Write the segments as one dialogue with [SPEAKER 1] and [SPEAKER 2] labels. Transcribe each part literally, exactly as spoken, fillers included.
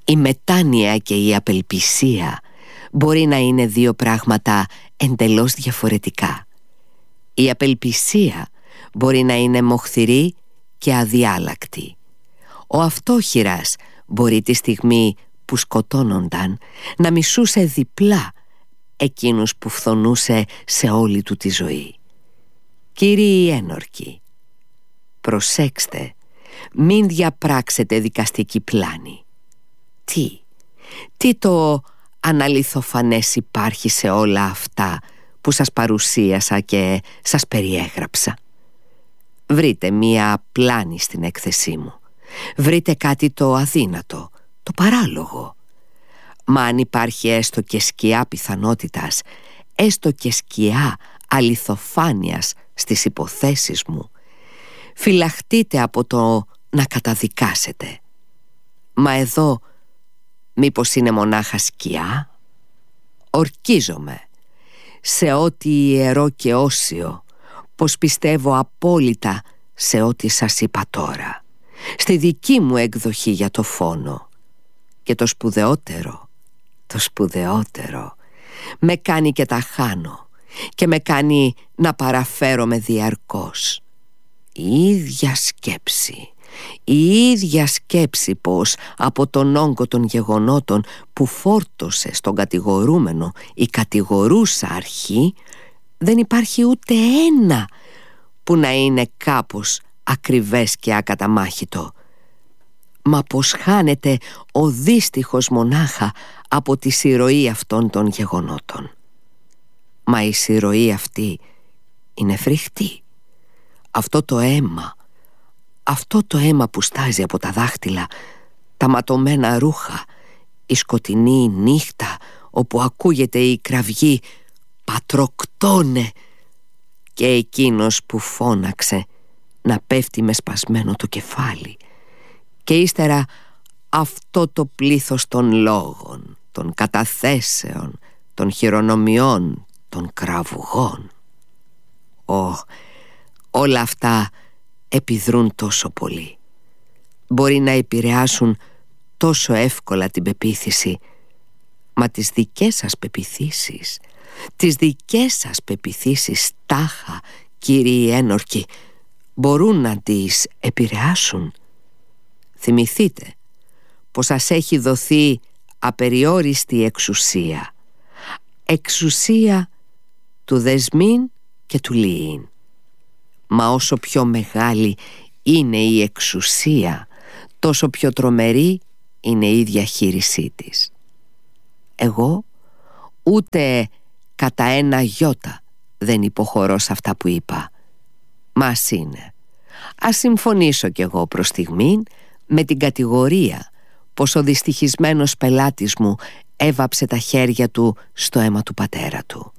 [SPEAKER 1] Η μετάνοια και η απελπισία μπορεί να είναι δύο πράγματα εντελώς διαφορετικά. Η απελπισία μπορεί να είναι μοχθηρή και αδιάλακτη. Ο αυτόχειρας μπορεί τη στιγμή που σκοτώνονταν να μισούσε διπλά εκείνους που φθονούσε σε όλη του τη ζωή. Κύριοι ένορκοι, προσέξτε, μην διαπράξετε δικαστική πλάνη. Τι, τι το αναληθοφανές υπάρχει σε όλα αυτά που σας παρουσίασα και σας περιέγραψα? Βρείτε μία πλάνη στην έκθεσή μου. Βρείτε κάτι το αδύνατο, το παράλογο. Μα αν υπάρχει έστω και σκιά πιθανότητας, έστω και σκιά αληθοφάνειας στις υποθέσεις μου, φυλαχτείτε από το να καταδικάσετε. Μα εδώ μήπως είναι μονάχα σκιά? Ορκίζομαι σε ό,τι ιερό και όσιο πως πιστεύω απόλυτα σε ό,τι σας είπα τώρα, στη δική μου εκδοχή για το φόνο. Και το σπουδαιότερο, το σπουδαιότερο, με κάνει και τα χάνω και με κάνει να παραφέρομαι διαρκώς. Η ίδια σκέψη, η ίδια σκέψη πως από τον όγκο των γεγονότων που φόρτωσε στον κατηγορούμενο η κατηγορούσα αρχή, δεν υπάρχει ούτε ένα που να είναι κάπως ακριβές και ακαταμάχητο. Μα πως χάνεται ο δύστιχος μονάχα από τη συρροή αυτών των γεγονότων. Μα η συρροή αυτή είναι φρικτή. Αυτό το αίμα, αυτό το αίμα που στάζει από τα δάχτυλα, τα ματωμένα ρούχα, η σκοτεινή νύχτα όπου ακούγεται η κραυγή «Πατροκτώνε» και εκείνος που φώναξε να πέφτει με σπασμένο το κεφάλι, και ύστερα αυτό το πλήθος των λόγων, των καταθέσεων, των χειρονομιών, των κραυγών. Ω, όλα αυτά επιδρούν τόσο πολύ. Μπορεί να επηρεάσουν τόσο εύκολα την πεποίθηση, μα τις δικές σας πεποιθήσεις, τις δικές σας πεποιθήσεις τάχα, κύριοι ένορκοι, μπορούν να τις επηρεάσουν. Θυμηθείτε πως σας έχει δοθεί απεριόριστη εξουσία, εξουσία του δεσμήν και του λυήν. Μα όσο πιο μεγάλη είναι η εξουσία, τόσο πιο τρομερή είναι η διαχείρισή της. Εγώ ούτε κατά ένα γιώτα δεν υποχωρώ σε αυτά που είπα. Μα ας είναι. Ας συμφωνήσω κι εγώ προς στιγμήν με την κατηγορία πως ο δυστυχισμένος πελάτης μου έβαψε τα χέρια του στο αίμα του πατέρα του.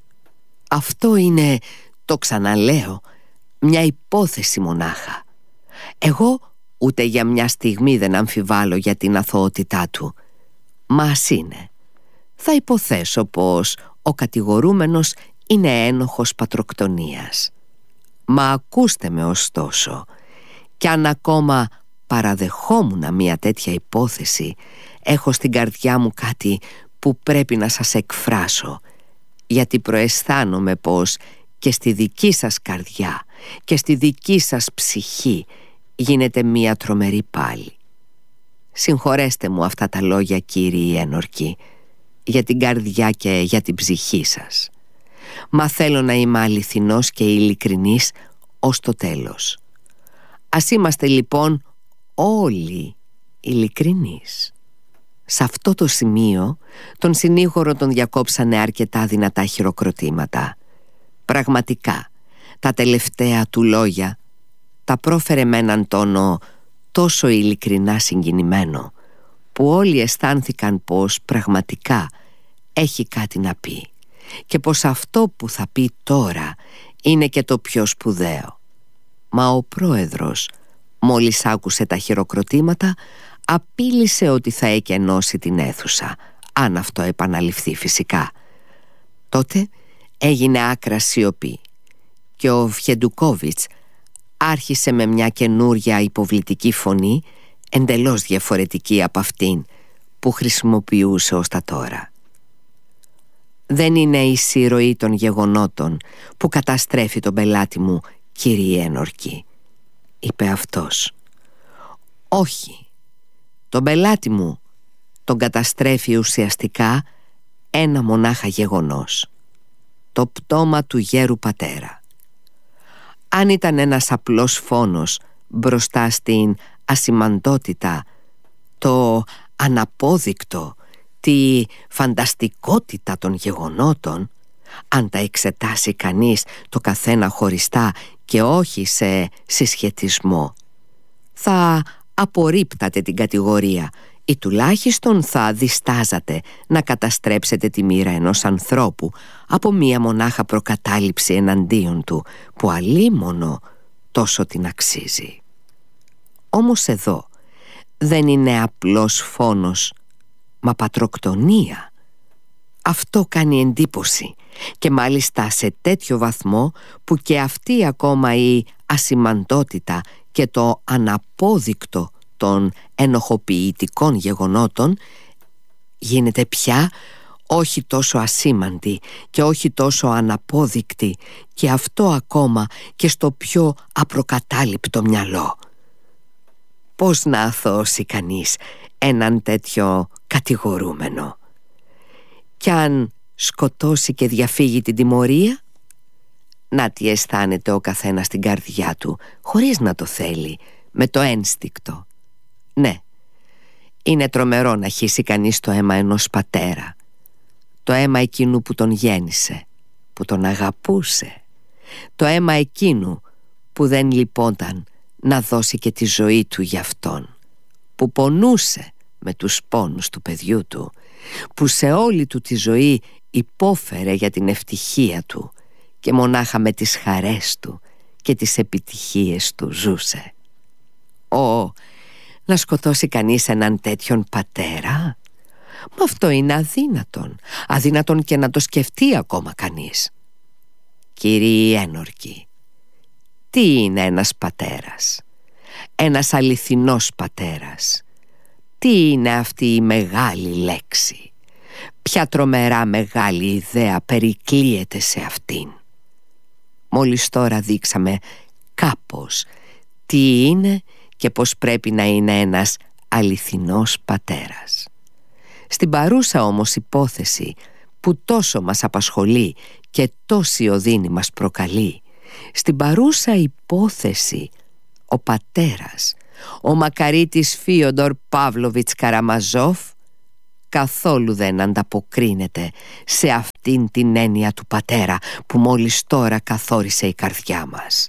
[SPEAKER 1] Αυτό είναι, το ξαναλέω, μια υπόθεση μονάχα. Εγώ ούτε για μια στιγμή δεν αμφιβάλλω για την αθωότητά του. Μα ας είναι. Θα υποθέσω πως ο κατηγορούμενος είναι ένοχος πατροκτονίας. Μα ακούστε με ωστόσο, κι αν ακόμα παραδεχόμουν μια τέτοια υπόθεση, έχω στην καρδιά μου κάτι που πρέπει να σας εκφράσω, γιατί προαισθάνομαι πως και στη δική σας καρδιά και στη δική σας ψυχή γίνεται μια τρομερή πάλι. Συγχωρέστε μου αυτά τα λόγια, κύριοι ένορκοι, για την καρδιά και για την ψυχή σας. Μα θέλω να είμαι αληθινός και ειλικρινής ως το τέλος. Ας είμαστε λοιπόν όλοι ειλικρινείς. Σε αυτό το σημείο τον συνήγορο τον διακόψανε αρκετά δυνατά χειροκροτήματα. Πραγματικά τα τελευταία του λόγια τα πρόφερε με έναν τόνο τόσο ειλικρινά συγκινημένο, που όλοι αισθάνθηκαν πως πραγματικά έχει κάτι να πει και πως αυτό που θα πει τώρα είναι και το πιο σπουδαίο. Μα ο πρόεδρος, μόλις άκουσε τα χειροκροτήματα, απείλησε ότι θα εκενώσει την αίθουσα, αν αυτό επαναληφθεί φυσικά. Τότε έγινε άκρα σιωπή και ο Βιεντουκόβιτς άρχισε με μια καινούρια υποβλητική φωνή, εντελώς διαφορετική από αυτήν που χρησιμοποιούσε ως τα τώρα. «Δεν είναι η συρροή των γεγονότων που καταστρέφει τον πελάτη μου, κύριε Ένορκη», είπε αυτός. «Όχι, τον πελάτη μου τον καταστρέφει ουσιαστικά ένα μονάχα γεγονός, το πτώμα του γέρου πατέρα. Αν ήταν ένας απλός φόνος μπροστά στην ασημαντότητα, το αναπόδεικτο, τη φανταστικότητα των γεγονότων, αν τα εξετάσει κανείς το καθένα χωριστά και όχι σε συσχετισμό, θα απορρίπτατε την κατηγορία ή τουλάχιστον θα διστάζατε να καταστρέψετε τη μοίρα ενός ανθρώπου από μία μονάχα προκατάληψη εναντίον του που αλίμονο τόσο την αξίζει. Όμως εδώ δεν είναι απλός φόνος, μα πατροκτονία. Αυτό κάνει εντύπωση και μάλιστα σε τέτοιο βαθμό που και αυτή ακόμα η ασημαντότητα και το αναπόδεικτο των ενοχοποιητικών γεγονότων γίνεται πια όχι τόσο ασήμαντη και όχι τόσο αναπόδεικτη, και αυτό ακόμα και στο πιο απροκατάληπτο μυαλό. Πώς να αθώσει κανείς έναν τέτοιο κατηγορούμενο? Κι αν σκοτώσει και διαφύγει την τιμωρία, να τι αισθάνεται ο καθένας στην καρδιά του, χωρίς να το θέλει, με το ένστικτο. Ναι, είναι τρομερό να χύσει κανείς το αίμα ενός πατέρα, το αίμα εκείνου που τον γέννησε, που τον αγαπούσε, το αίμα εκείνου που δεν λυπόταν να δώσει και τη ζωή του για αυτόν, που πονούσε με τους πόνους του παιδιού του, που σε όλη του τη ζωή υπόφερε για την ευτυχία του και μονάχα με τις χαρές του και τις επιτυχίες του ζούσε. Ω, να σκοτώσει κανείς έναν τέτοιον πατέρα? Μα αυτό είναι αδύνατον, αδύνατον και να το σκεφτεί ακόμα κανείς. Κύριοι Ένορκοι, τι είναι ένας πατέρας? Ένας αληθινός πατέρας? Τι είναι αυτή η μεγάλη λέξη? Ποια τρομερά μεγάλη ιδέα περικλείεται σε αυτήν? Μόλις τώρα δείξαμε κάπως τι είναι και πως πρέπει να είναι ένας αληθινός πατέρας. Στην παρούσα όμως υπόθεση που τόσο μας απασχολεί και τόση οδύνη μας προκαλεί, στην παρούσα υπόθεση ο πατέρας, ο μακαρίτης Φίοντορ Παύλοβιτς Καραμαζόφ, καθόλου δεν ανταποκρίνεται σε αυτήν την έννοια του πατέρα που μόλις τώρα καθόρισε η καρδιά μας.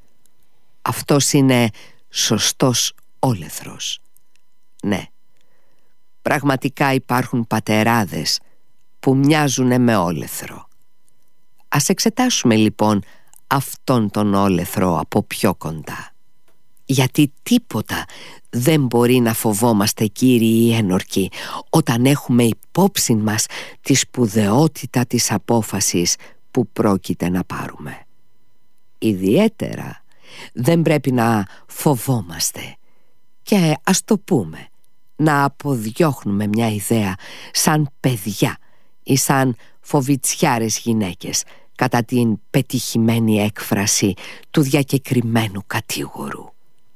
[SPEAKER 1] Αυτός είναι σωστός όλεθρος. Ναι, πραγματικά υπάρχουν πατεράδες που μοιάζουν με όλεθρο. Ας εξετάσουμε λοιπόν αυτόν τον όλεθρο από πιο κοντά. Γιατί τίποτα δεν μπορεί να φοβόμαστε, κύριοι Ένορκοι, όταν έχουμε υπόψη μας τη σπουδαιότητα της απόφασης που πρόκειται να πάρουμε. Ιδιαίτερα δεν πρέπει να φοβόμαστε και ας το πούμε, να αποδιώχνουμε μια ιδέα σαν παιδιά ή σαν φοβητσιάρες γυναίκες κατά την πετυχημένη έκφραση του διακεκριμένου κατήγορου.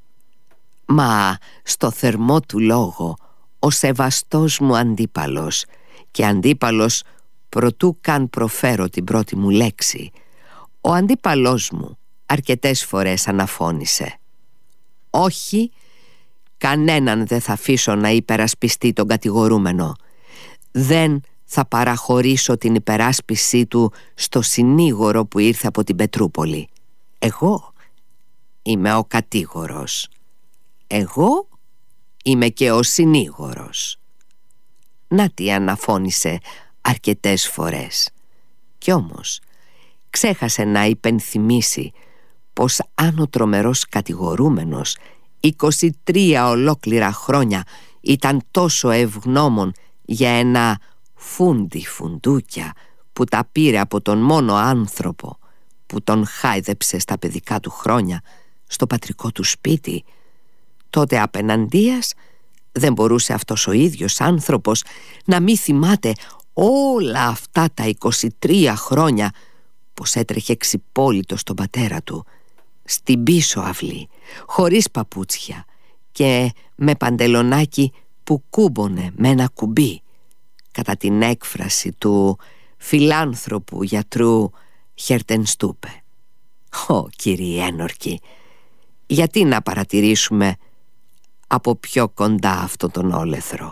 [SPEAKER 1] Μα στο θερμό του λόγο ο σεβαστός μου αντίπαλος, και αντίπαλος προτού καν προφέρω την πρώτη μου λέξη, ο αντίπαλός μου αρκετές φορές αναφώνησε: «Όχι, κανέναν δεν θα αφήσω να υπερασπιστεί τον κατηγορούμενο. Δεν θα παραχωρήσω την υπεράσπισή του στο συνήγορο που ήρθε από την Πετρούπολη. Εγώ είμαι ο κατήγορος. Εγώ είμαι και ο συνήγορος». Να τι αναφώνησε αρκετές φορές. Κι όμως ξέχασε να υπενθυμίσει πως αν ο τρομερός κατηγορούμενος είκοσι τρία ολόκληρα χρόνια ήταν τόσο ευγνώμων για ένα φούντι φουντούκια που τα πήρε από τον μόνο άνθρωπο που τον χάιδεψε στα παιδικά του χρόνια στο πατρικό του σπίτι, τότε απεναντίας Δεν μπορούσε αυτός ο ίδιος άνθρωπος να μη θυμάται όλα αυτά τα είκοσι τρία χρόνια πως έτρεχε ξυπόλυτος στον πατέρα του, στην πίσω αυλή, χωρίς παπούτσια και με παντελονάκι που κούμπονε με ένα κουμπί, κατά την έκφραση του φιλάνθρωπου γιατρού Χερτενστούπε. Ω, κύριε ένορκοι, γιατί να παρατηρήσουμε από πιο κοντά αυτό τον όλεθρο,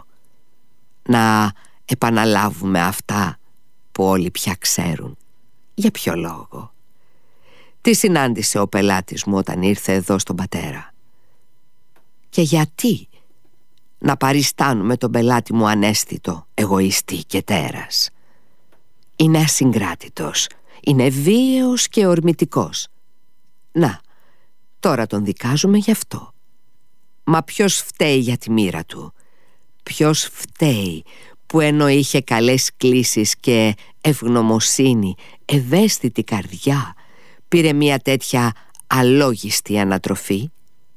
[SPEAKER 1] να επαναλάβουμε αυτά που όλοι πια ξέρουν? Για ποιο λόγο? Τι συνάντησε ο πελάτης μου όταν ήρθε εδώ στον πατέρα? Και γιατί να παριστάνουμε τον πελάτη μου ανέστητο, εγωιστή και τέρας? Είναι ασυγκράτητος, είναι βίαιος και ορμητικός. Να, τώρα τον δικάζουμε γι' αυτό. Μα ποιος φταίει για τη μοίρα του? Ποιος φταίει που ενώ είχε καλές κλίσεις και ευγνωμοσύνη, ευαίσθητη καρδιά, πήρε μια τέτοια αλόγιστη ανατροφή?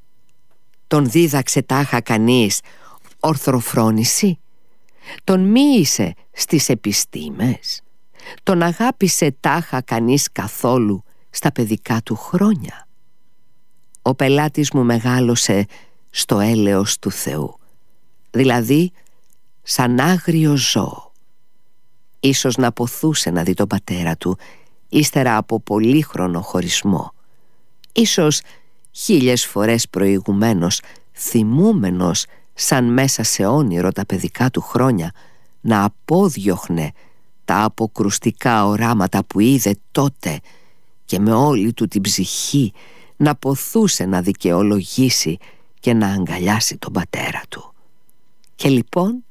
[SPEAKER 1] Τον δίδαξε τάχα κανείς ορθροφρόνηση? Τον μοίησε στις επιστήμες? Τον αγάπησε τάχα κανείς καθόλου στα παιδικά του χρόνια? Ο πελάτης μου μεγάλωσε στο έλεος του Θεού, δηλαδή σαν άγριο ζώο. Ίσως να ποθούσε να δει τον πατέρα του ύστερα από πολύχρονο χωρισμό. Ίσως χίλιες φορές προηγουμένως, θυμούμενος σαν μέσα σε όνειρο τα παιδικά του χρόνια, να απόδιωχνε τα αποκρουστικά οράματα που είδε τότε και με όλη του την ψυχή να ποθούσε να δικαιολογήσει και να αγκαλιάσει τον πατέρα του. Και λοιπόν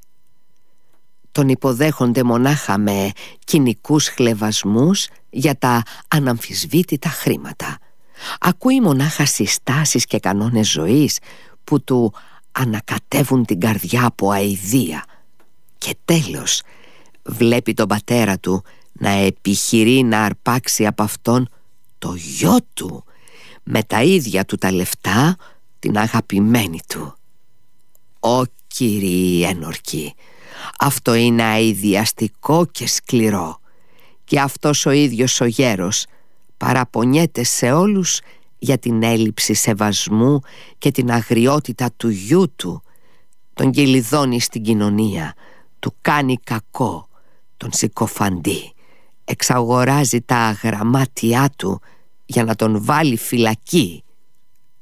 [SPEAKER 1] τον υποδέχονται μονάχα με κοινικούς χλευασμούς για τα αναμφισβήτητα χρήματα. Ακούει μονάχα συστάσεις και κανόνες ζωής που του ανακατεύουν την καρδιά από αηδία. Και τέλος βλέπει τον πατέρα του να επιχειρεί να αρπάξει από αυτόν το γιο του με τα ίδια του τα λεφτά, την αγαπημένη του. Ω κύριοι ένορκοι, αυτό είναι αηδιαστικό και σκληρό. Και αυτός ο ίδιος ο γέρος παραπονιέται σε όλους για την έλλειψη σεβασμού και την αγριότητα του γιού του. Τον κυλιδώνει στην κοινωνία, του κάνει κακό, τον συκοφαντεί, εξαγοράζει τα αγραμμάτια του για να τον βάλει φυλακή.